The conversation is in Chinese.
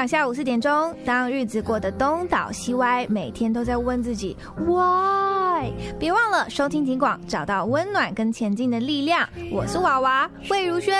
两下午4点钟，当日子过得东倒西歪，每天都在问自己 why， 别忘了收听警广，找到温暖跟前进的力量。我是娃娃魏如萱，